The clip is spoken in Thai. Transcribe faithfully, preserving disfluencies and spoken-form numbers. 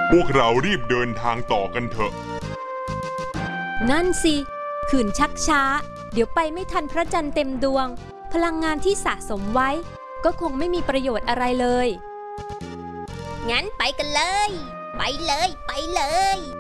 พวกเรารีบเดินทางต่อกันเถอะนั่นสิขืนชักช้าเดี๋ยวไปไม่ทันพระจันทร์เต็มดวงพลังงานที่สะสมไว้ก็คงไม่มีประโยชน์อะไรเลยงั้นไปกันเลยไปเลยไปเลย